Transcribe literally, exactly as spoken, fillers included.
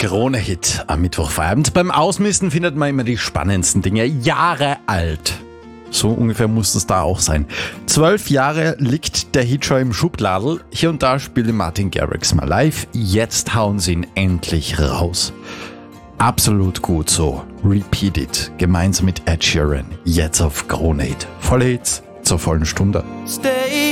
Krone-Hit am Mittwochfeierabend. Beim Ausmisten findet man immer die spannendsten Dinge. Jahre alt. So ungefähr muss es da auch sein. Zwölf Jahre liegt der Hit schon im Schubladel. Hier und da spielt Martin Garrix mal live. Jetzt hauen sie ihn endlich raus. Absolut gut so. Repeat It. Gemeinsam mit Ed Sheeran. Jetzt auf Krone-Hit. Volle Hits zur vollen Stunde. Stay